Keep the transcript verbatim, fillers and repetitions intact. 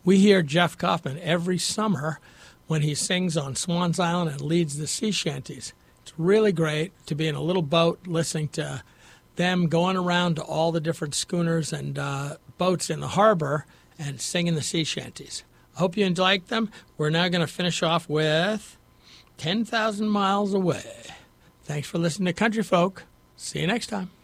We hear Jeff Kaufman every summer when he sings on Swans Island and leads the sea shanties. It's really great to be in a little boat listening to them going around to all the different schooners and uh, boats in the harbor and singing the sea shanties. I hope you liked them. We're now going to finish off with ten thousand Miles Away. Thanks for listening to Country Folk. See you next time.